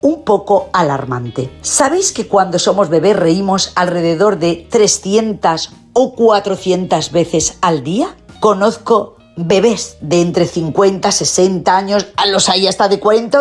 un poco alarmante. ¿Sabéis que cuando somos bebés reímos alrededor de 300 o 400 veces al día? Conozco bebés de entre 50 y 60 años, a los hay hasta de 40